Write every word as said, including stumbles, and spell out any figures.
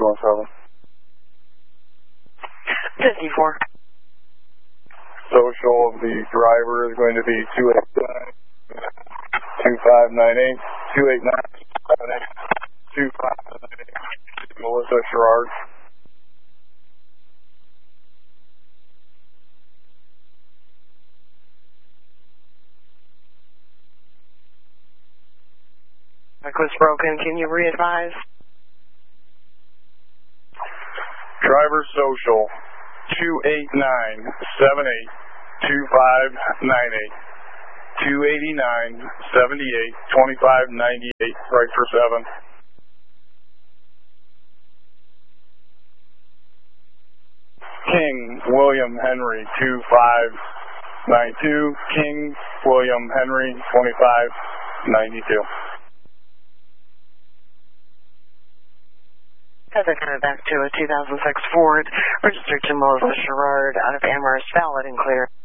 one seven. fifty-four. Social of the driver is going to be two eight nine, two five nine eight, two eight nine, seven eight, two five nine eight, Melissa Sherrard. Mic was broken. Can you re-advise? Driver social two eight nine, seven eight, two five nine eight, two eighty-nine, seventy-eight, twenty-five ninety-eight, right for seven. King William Henry two five nine two, King William Henry twenty-five ninety-two. They're coming back to a two thousand six Ford, registered to Melissa Sherrard out of Amherst, valid and clear.